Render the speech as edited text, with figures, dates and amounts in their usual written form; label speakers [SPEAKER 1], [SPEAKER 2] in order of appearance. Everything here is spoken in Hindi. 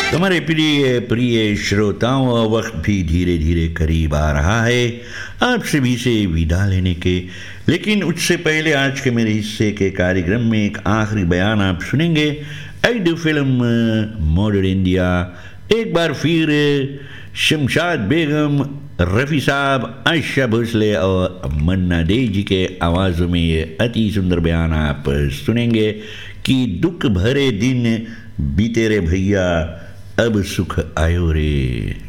[SPEAKER 1] हमारे प्रिय प्रिय श्रोताओं, वक्त भी धीरे धीरे करीब आ रहा है आप सभी से विदा लेने के। लेकिन उससे पहले आज के मेरे हिस्से के कार्यक्रम में एक आखिरी बयान आप सुनेंगे। ऐड फिल्म मॉडर्न इंडिया एक बार फिर शमशाद बेगम, रफ़ी साहब, आयशा भोसले और मन्ना डे जी के आवाज़ों में ये अति सुंदर बयान आप सुनेंगे कि दुख भरे दिन बीते रे भैया, अब सुख आयो रे।